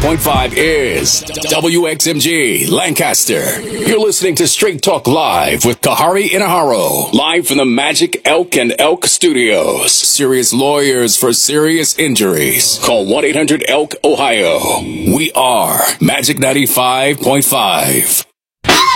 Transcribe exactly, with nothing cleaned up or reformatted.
point five is W X M G Lancaster. You're listening to Straight Talk Live with Kahari Inaharo. Live from the Magic Elk and Elk Studios. Serious lawyers for serious injuries. Call one eight hundred elk ohio. We are Magic ninety-five point five.